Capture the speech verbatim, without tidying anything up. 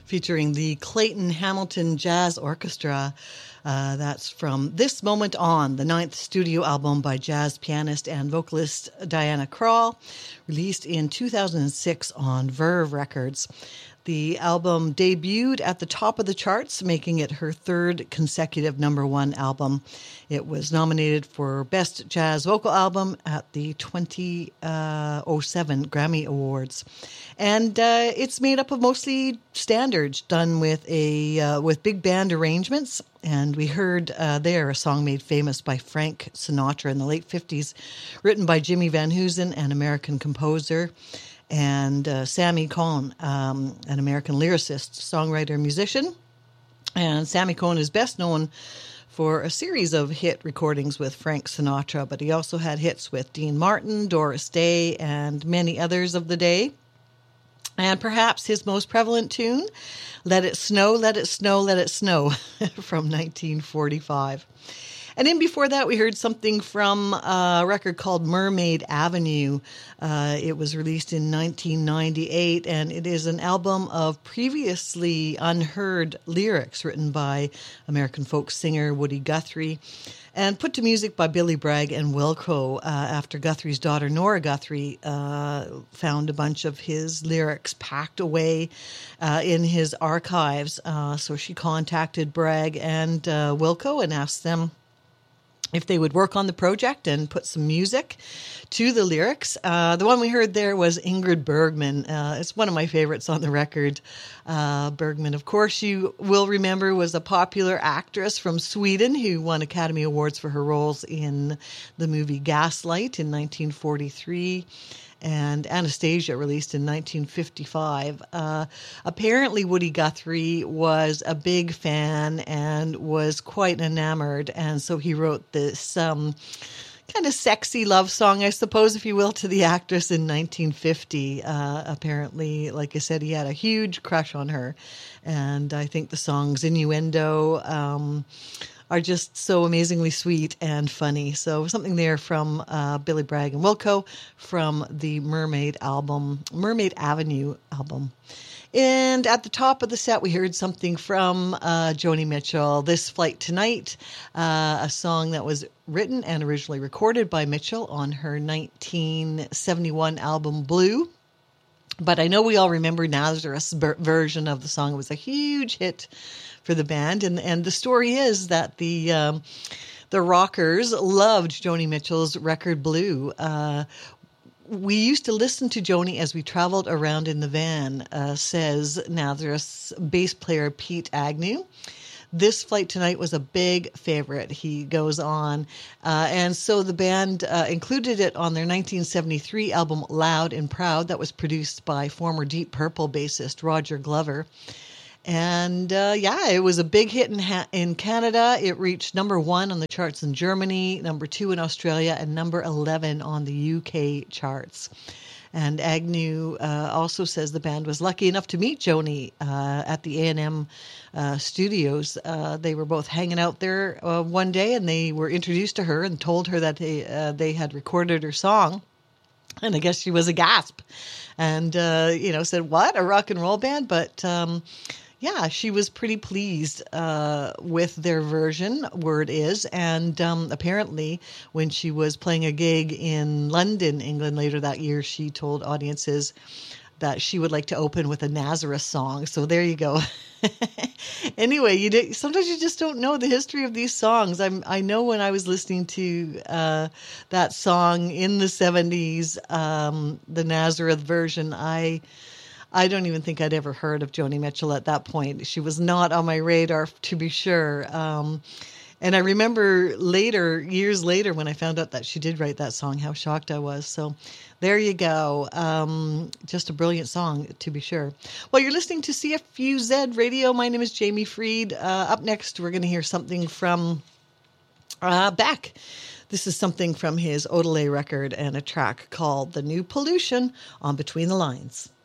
featuring the Clayton Hamilton Jazz Orchestra. Uh, that's from This Moment On, the ninth studio album by jazz pianist and vocalist Diana Krall, released in two thousand six on Verve Records. The album debuted at the top of the charts, making it her third consecutive number one album. It was nominated for Best Jazz Vocal Album at the twenty oh seven Grammy Awards. And uh, it's made up of mostly standards done with a uh, with big band arrangements. And we heard uh, there a song made famous by Frank Sinatra in the late fifties, written by Jimmy Van Heusen, an American composer, and uh, Sammy Cohn, um, an American lyricist, songwriter, musician. And Sammy Cohn is best known for a series of hit recordings with Frank Sinatra, but he also had hits with Dean Martin, Doris Day, and many others of the day. And perhaps his most prevalent tune, Let It Snow, Let It Snow, Let It Snow, from nineteen forty-five. And then before that, we heard something from a record called Mermaid Avenue. Uh, it was released in nineteen ninety-eight, and it is an album of previously unheard lyrics written by American folk singer Woody Guthrie and put to music by Billy Bragg and Wilco uh, after Guthrie's daughter, Nora Guthrie, uh, found a bunch of his lyrics packed away uh, in his archives. Uh, so she contacted Bragg and uh, Wilco and asked them if they would work on the project and put some music to the lyrics. Uh, the one we heard there was Ingrid Bergman. Uh, it's one of my favorites on the record. Uh, Bergman, of course, you will remember, was a popular actress from Sweden who won Academy Awards for her roles in the movie Gaslight in nineteen forty-three. And Anastasia, released in nineteen fifty-five. Uh, apparently, Woody Guthrie was a big fan and was quite enamored, and so he wrote this um, kind of sexy love song, I suppose, if you will, to the actress in nineteen fifty. Uh, apparently, like I said, he had a huge crush on her, and I think the song's innuendo um, are just so amazingly sweet and funny. So something there from uh, Billy Bragg and Wilco from the Mermaid album, Mermaid Avenue album. And at the top of the set, we heard something from uh, Joni Mitchell, This Flight Tonight, uh, a song that was written and originally recorded by Mitchell on her nineteen seventy-one album Blue. But I know we all remember Nazareth's version of the song. It was a huge hit for the band, and and the story is that the um, the rockers loved Joni Mitchell's record Blue. Uh, we used to listen to Joni as we traveled around in the van, uh, says Nazareth's bass player Pete Agnew. This Flight Tonight was a big favorite, he goes on. Uh, and so the band uh, included it on their nineteen seventy-three album Loud and Proud that was produced by former Deep Purple bassist Roger Glover. And uh, yeah, it was a big hit in ha- in Canada. It reached number one on the charts in Germany, number two in Australia, and number eleven on the U K charts. And Agnew uh, also says the band was lucky enough to meet Joni uh, at the A and M uh, studios. Uh, they were both hanging out there uh, one day, and they were introduced to her and told her that they, uh, they had recorded her song. And I guess she was a gasp and, uh, you know, said, what, a rock and roll band? But um, yeah, she was pretty pleased uh, with their version, word is. And um, apparently when she was playing a gig in London, England later that year, she told audiences that she would like to open with a Nazareth song. So there you go. Anyway, you do, sometimes you just don't know the history of these songs. I'm, I know when I was listening to uh, that song in the seventies, um, the Nazareth version, I I don't even think I'd ever heard of Joni Mitchell at that point. She was not on my radar, to be sure. Um, and I remember later, years later, when I found out that she did write that song, how shocked I was. So there you go. Um, just a brilliant song, to be sure. Well, you're listening to C F U Z Radio. My name is Jamie Freed. Uh, up next, we're going to hear something from uh, Beck. This is something from his Odelay record and a track called The New Pollution on Between the Lines.